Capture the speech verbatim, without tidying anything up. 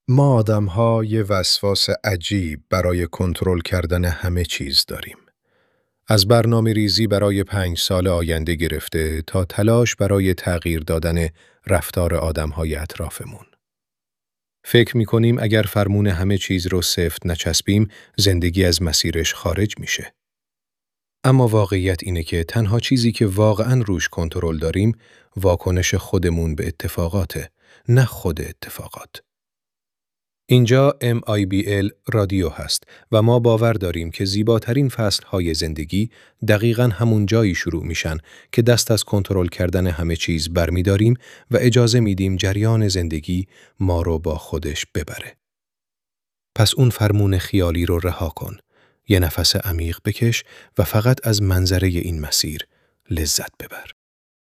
ما آدم‌ها یه وسواس عجیب برای کنترل کردن همه چیز داریم. از برنامه‌ریزی برای پنج سال آینده گرفته تا تلاش برای تغییر دادن رفتار آدم‌های اطرافمون. فکر می‌کنیم اگر فرمون همه چیز رو سفت نچسبیم، زندگی از مسیرش خارج میشه. اما واقعیت اینه که تنها چیزی که واقعاً روش کنترل داریم، واکنش خودمون به اتفاقاته، نه خود اتفاقات. اینجا ام آی بی ال رادیو هست و ما باور داریم که زیباترین فصل‌های زندگی دقیقاً همون جایی شروع میشن که دست از کنترل کردن همه چیز برمی‌داریم و اجازه میدیم جریان زندگی ما رو با خودش ببره. پس اون فرمون خیالی رو رها کن. یه نفس عمیق بکش و فقط از منظره این مسیر لذت ببر.